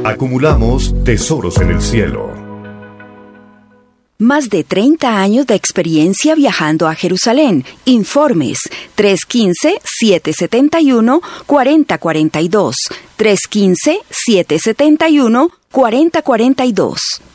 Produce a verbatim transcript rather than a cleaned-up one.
Acumulamos tesoros en el cielo. Más de treinta años de experiencia viajando a Jerusalén. Informes tres uno cinco, siete siete uno, cuatro cero cuatro dos. tres uno cinco, siete siete uno, cuatro cero cuatro dos.